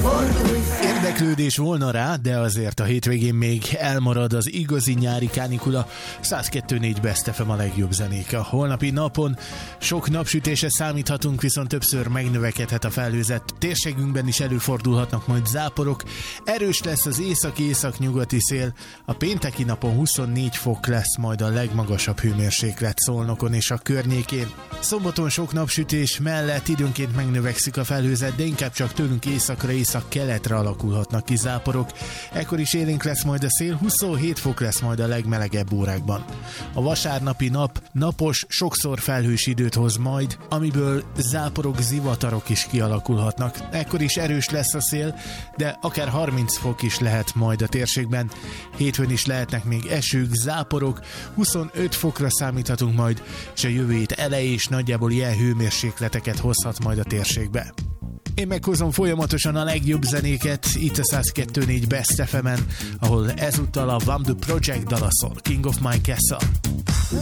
Érdeklődés volna rá, de azért a hétvégén még elmarad az igazi nyári kánikula. 102.4 Best FM a legjobb zenék. A holnapi napon sok napsütésre számíthatunk, viszont többször megnövekedhet a felhőzet. Térségünkben is előfordulhatnak majd záporok. Erős lesz az észak-észak-nyugati szél. A pénteki napon 24 fok lesz majd a legmagasabb hőmérséklet Szolnokon és a környékén. Szombaton sok napsütés mellett időnként megnövekszik a felhőzet, de inkább csak tőlünk északra, észak-keletre alakulhatnak ki záporok. Ekkor is élénk lesz majd a szél, 27 fok lesz majd a legmelegebb órákban. A vasárnapi nap napos, sokszor felhős időt hoz majd, amiből záporok, zivatarok is kialakulhatnak. Ekkor is erős lesz a szél, de akár 30 fok is lehet majd a térségben. Hétfőn is lehetnek még esők, záporok, 25 fokra számíthatunk majd, és a jövő hét eleje is nagyjából ilyen hőmérsékleteket hozhat majd a térségbe. Én meghozom folyamatosan a legjobb zenéket itt a 102.4 Best FM-en, ahol ezúttal a Wham! The Project dala szól, King of My Castle.